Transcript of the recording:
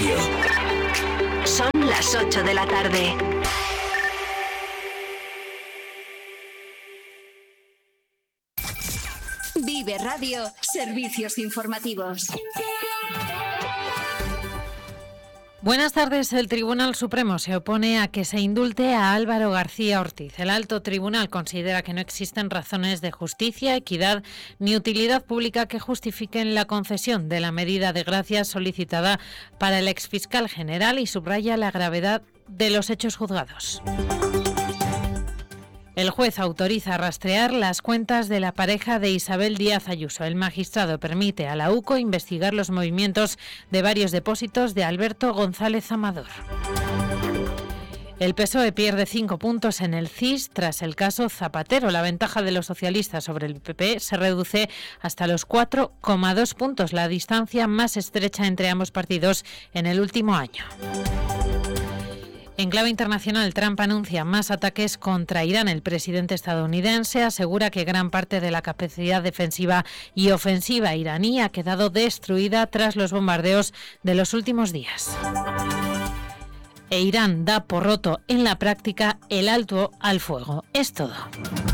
Radio. Son las 8 de la tarde. Vive Radio, servicios informativos. Buenas tardes. El Tribunal Supremo se opone a que se indulte a Álvaro García Ortiz. El alto tribunal considera que no existen razones de justicia, equidad ni utilidad pública que justifiquen la concesión de la medida de gracia solicitada para el exfiscal general y subraya la gravedad de los hechos juzgados. El juez autoriza rastrear las cuentas de la pareja de Isabel Díaz Ayuso. El magistrado permite a la UCO investigar los movimientos de varios depósitos de Alberto González Amador. El PSOE pierde 5 puntos en el CIS tras el caso Zapatero. La ventaja de los socialistas sobre el PP se reduce hasta los 4,2 puntos, la distancia más estrecha entre ambos partidos en el último año. En clave internacional, Trump anuncia más ataques contra Irán. El presidente estadounidense asegura que gran parte de la capacidad defensiva y ofensiva iraní ha quedado destruida tras los bombardeos de los últimos días. E Irán da por roto en la práctica el alto al fuego. Es todo.